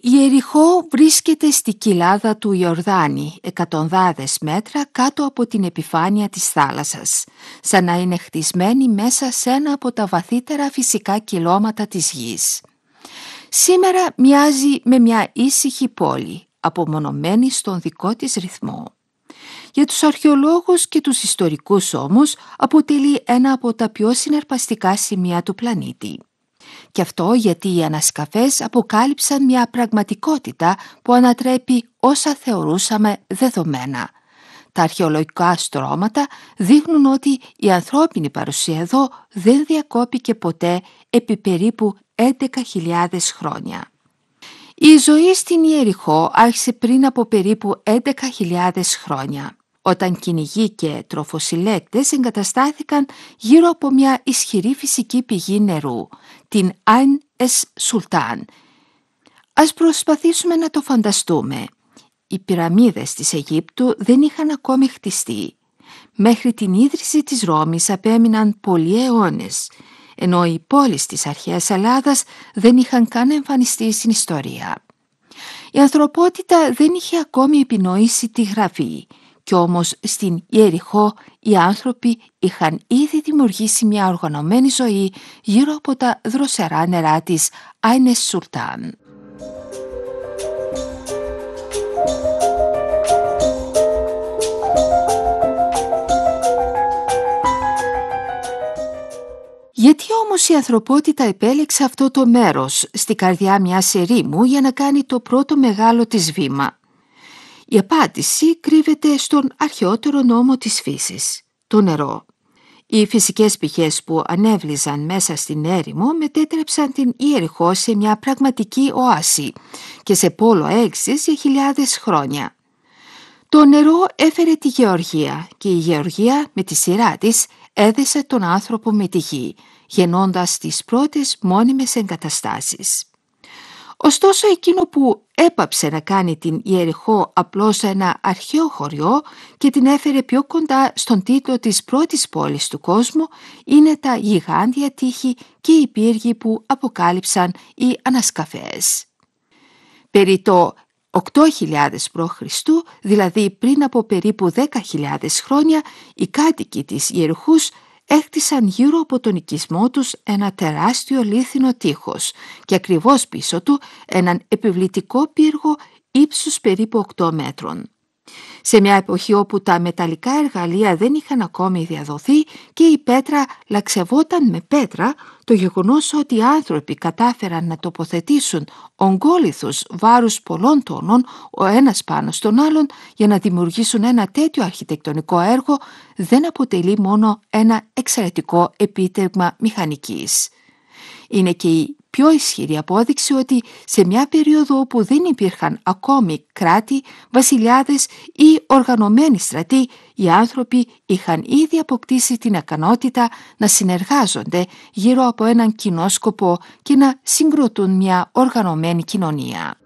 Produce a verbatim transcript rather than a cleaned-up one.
Η Ιεριχώ βρίσκεται στη κοιλάδα του Ιορδάνη, εκατοντάδες μέτρα κάτω από την επιφάνεια της θάλασσας, σαν να είναι χτισμένη μέσα σε ένα από τα βαθύτερα φυσικά κυλώματα της γης. Σήμερα μοιάζει με μια ήσυχη πόλη, απομονωμένη στον δικό της ρυθμό. Για τους αρχαιολόγους και τους ιστορικούς όμως αποτελεί ένα από τα πιο συναρπαστικά σημεία του πλανήτη. Και αυτό γιατί οι ανασκαφές αποκάλυψαν μια πραγματικότητα που ανατρέπει όσα θεωρούσαμε δεδομένα. Τα αρχαιολογικά στρώματα δείχνουν ότι η ανθρώπινη παρουσία εδώ δεν διακόπηκε ποτέ επί περίπου έντεκα χιλιάδες χρόνια. Η ζωή στην Ιεριχώ άρχισε πριν από περίπου έντεκα χιλιάδες χρόνια, όταν κυνηγοί και τροφοσυλλέκτες εγκαταστάθηκαν γύρω από μια ισχυρή φυσική πηγή νερού, την Αϊν Es Σουλτάν. Ας προσπαθήσουμε να το φανταστούμε. Οι πυραμίδες της Αιγύπτου δεν είχαν ακόμη χτιστεί. Μέχρι την ίδρυση της Ρώμης απέμειναν πολλοί αιώνες, ενώ οι πόλεις της αρχαίας Ελλάδας δεν είχαν καν εμφανιστεί στην ιστορία. Η ανθρωπότητα δεν είχε ακόμη επινοήσει τη γραφή, κι όμως στην Ιεριχώ οι άνθρωποι είχαν ήδη δημιουργήσει μια οργανωμένη ζωή γύρω από τα δροσερά νερά της Αϊν Es Σουλτάν. Γιατί όμως η ανθρωπότητα επέλεξε αυτό το μέρος στη καρδιά μιας ερήμου για να κάνει το πρώτο μεγάλο της βήμα? Η απάντηση κρύβεται στον αρχαιότερο νόμο της φύσης, το νερό. Οι φυσικές πηγές που ανέβλυζαν μέσα στην έρημο μετέτρεψαν την Ιεριχώ σε μια πραγματική οάση και σε πόλο έξης για χιλιάδες χρόνια. Το νερό έφερε τη γεωργία και η γεωργία με τη σειρά της έδεσε τον άνθρωπο με τη γη, γεννώντας τις πρώτες μόνιμες εγκαταστάσεις. Ωστόσο εκείνο που έπαψε να κάνει την Ιεριχώ απλώς ένα αρχαίο χωριό και την έφερε πιο κοντά στον τίτλο της πρώτης πόλης του κόσμου είναι τα γιγάντια τείχη και οι πύργοι που αποκάλυψαν οι ανασκαφές. Περί το οκτώ χιλιάδες π.Χ., δηλαδή πριν από περίπου δέκα χιλιάδες χρόνια, οι κάτοικοι της Ιεριχούς έκτισαν γύρω από τον οικισμό τους ένα τεράστιο λίθινο τείχος και ακριβώς πίσω του έναν επιβλητικό πύργο ύψους περίπου οκτώ μέτρων. Σε μια εποχή όπου τα μεταλλικά εργαλεία δεν είχαν ακόμη διαδοθεί και η πέτρα λαξευόταν με πέτρα, το γεγονός ότι οι άνθρωποι κατάφεραν να τοποθετήσουν ογκόλιθους βάρους πολλών τόνων ο ένας πάνω στον άλλον για να δημιουργήσουν ένα τέτοιο αρχιτεκτονικό έργο δεν αποτελεί μόνο ένα εξαιρετικό επίτευγμα μηχανικής. Είναι και η πιο ισχυρή απόδειξη ότι σε μια περίοδο όπου δεν υπήρχαν ακόμη κράτη, βασιλιάδες ή οργανωμένοι στρατοί, οι άνθρωποι είχαν ήδη αποκτήσει την ικανότητα να συνεργάζονται γύρω από έναν κοινό σκοπό και να συγκροτούν μια οργανωμένη κοινωνία.